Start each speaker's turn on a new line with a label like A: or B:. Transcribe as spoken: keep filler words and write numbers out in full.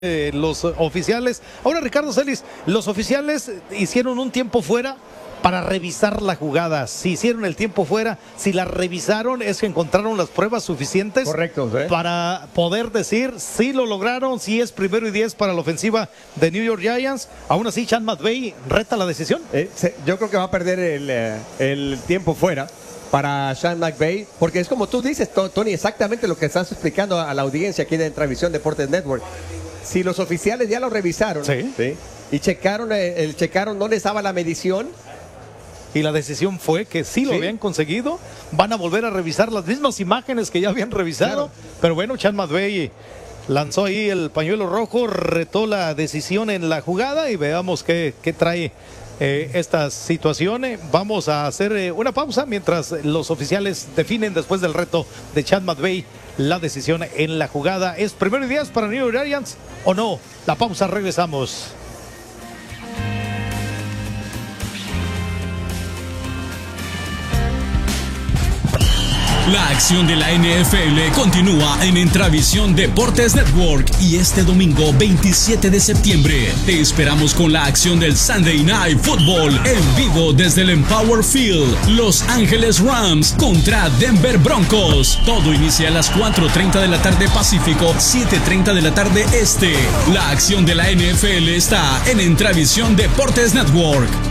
A: Eh, los oficiales. Ahora, Ricardo Celis, los oficiales hicieron un tiempo fuera para revisar la jugada. Si hicieron el tiempo fuera, si la revisaron, es que encontraron las pruebas suficientes.
B: Correcto, ¿eh?
A: Para poder decir si lo lograron, si es primero y diez para la ofensiva de New York Giants. Aún así, Sean McVay reta la decisión.
B: Eh, se, yo creo que va a perder el, eh, el tiempo fuera para Sean McVay, porque es como tú dices, Tony, exactamente lo que estás explicando a la audiencia aquí de Entravisión Deportes Network. Si los oficiales ya lo revisaron,
A: sí.
B: ¿sí? y checaron, el, el checaron, no les daba la medición.
A: Y la decisión fue que sí lo ¿Sí? habían conseguido. Van a volver a revisar las mismas imágenes que ya habían revisado. Claro. Pero bueno, Sean McVay lanzó ahí el pañuelo rojo, retó la decisión en la jugada y veamos qué, qué trae eh, estas situaciones. Vamos a hacer eh, una pausa mientras los oficiales definen después del reto de Sean McVay la decisión en la jugada. ¿Es primero y diez para New York Giants o no? La pausa, regresamos.
C: La acción de la N F L continúa en Entravisión Deportes Network y este domingo veintisiete de septiembre te esperamos con la acción del Sunday Night Football en vivo desde el Empower Field. Los Ángeles Rams contra Denver Broncos. Todo inicia a las cuatro treinta de la tarde Pacífico, siete treinta de la tarde Este. La acción de la N F L está en Entravisión Deportes Network.